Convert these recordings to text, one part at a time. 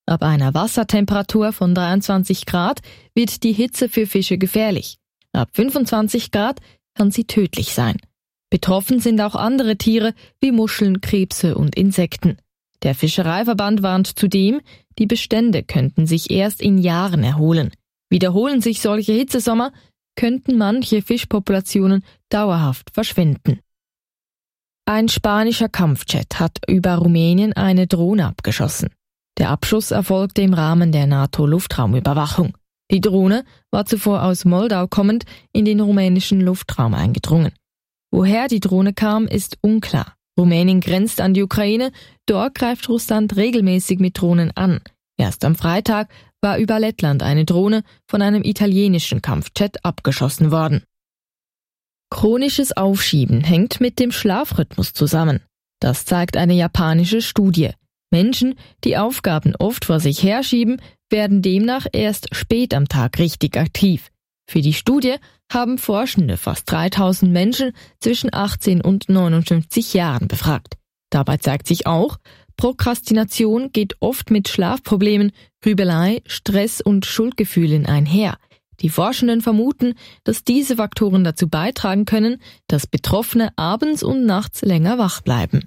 Ab einer Wassertemperatur von 23 Grad wird die Hitze für Fische gefährlich. Ab 25 Grad kann sie tödlich sein. Betroffen sind auch andere Tiere wie Muscheln, Krebse und Insekten. Der Fischereiverband warnt zudem, die Bestände könnten sich erst in Jahren erholen. Wiederholen sich solche Hitzesommer, könnten manche Fischpopulationen dauerhaft verschwinden. Ein spanischer Kampfjet hat über Rumänien eine Drohne abgeschossen. Der Abschuss erfolgte im Rahmen der NATO-Luftraumüberwachung. Die Drohne war zuvor aus Moldau kommend in den rumänischen Luftraum eingedrungen. Woher die Drohne kam, ist unklar. Rumänien grenzt an die Ukraine, dort greift Russland regelmäßig mit Drohnen an. Erst am Freitag war über Lettland eine Drohne von einem italienischen Kampfjet abgeschossen worden. Chronisches Aufschieben hängt mit dem Schlafrhythmus zusammen. Das zeigt eine japanische Studie. Menschen, die Aufgaben oft vor sich herschieben, werden demnach erst spät am Tag richtig aktiv. Für die Studie haben Forschende fast 3000 Menschen zwischen 18 und 59 Jahren befragt. Dabei zeigt sich auch, Prokrastination geht oft mit Schlafproblemen, Grübelei, Stress und Schuldgefühlen einher. Die Forschenden vermuten, dass diese Faktoren dazu beitragen können, dass Betroffene abends und nachts länger wach bleiben.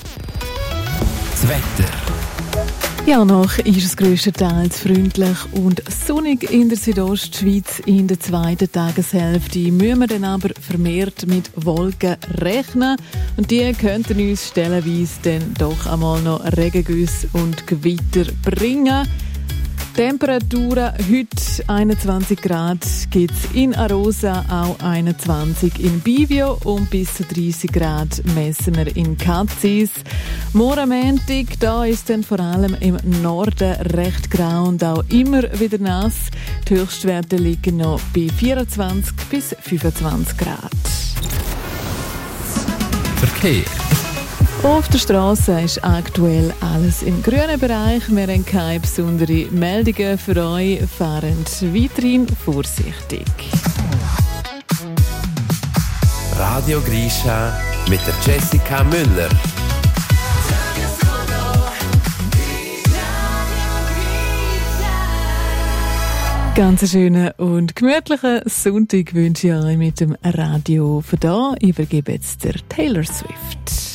Das Wetter. Ja, noch ist es grösstenteils freundlich und sonnig in der Südostschweiz. In der zweiten Tageshälfte müssen wir dann aber vermehrt mit Wolken rechnen. Und die könnten uns stellenweise dann doch einmal noch Regengüsse und Gewitter bringen. Temperaturen heute 21 Grad gibt es in Arosa, auch 21 in Bivio und bis zu 30 Grad messen wir in Katzis. Morgen Montag, da ist dann vor allem im Norden recht grau und auch immer wieder nass. Die Höchstwerte liegen noch bei 24 bis 25 Grad. Verkehr. Auf der Straße ist aktuell alles im grünen Bereich. Wir haben keine besonderen Meldungen für euch. Fahren weiterhin vorsichtig. Radio Grisha mit der Jessica Müller. Ganz schönen und gemütlichen Sonntag wünsche ich euch mit dem Radio. Von da übergebe jetzt der Taylor Swift.